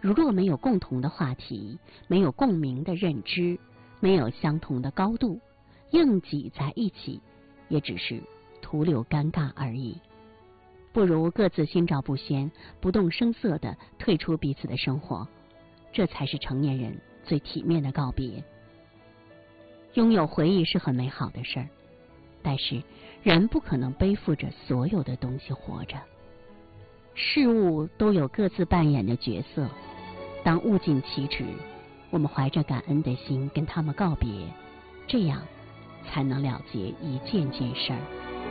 如若没有共同的话题，没有共鸣的认知，没有相同的高度，硬挤在一起，也只是徒留尴尬而已。不如各自心照不宣，不动声色地退出彼此的生活，这才是成年人最体面的告别。拥有回忆是很美好的事儿，但是人不可能背负着所有的东西活着。事物都有各自扮演的角色，当物尽其职，我们怀着感恩的心跟他们告别，这样才能了结一件件事儿。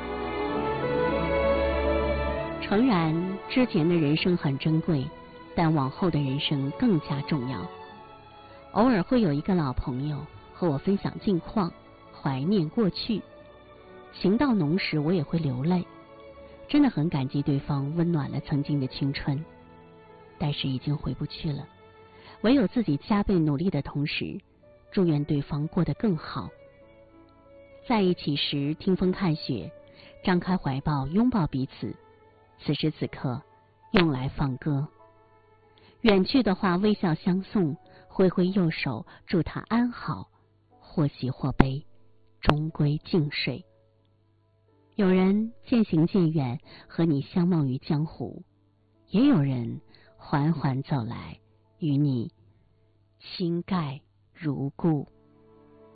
诚然，之前的人生很珍贵，但往后的人生更加重要。偶尔会有一个老朋友和我分享近况，怀念过去，情到浓时我也会流泪，真的很感激对方温暖了曾经的青春，但是已经回不去了，唯有自己加倍努力的同时，祝愿对方过得更好。在一起时听风看雪，张开怀抱拥抱彼此，此时此刻用来放歌。远去的话微笑相送，挥挥右手祝他安好，或喜或悲，终归静睡。有人渐行渐远，和你相忘于江湖，也有人缓缓走来，与你心盖如故。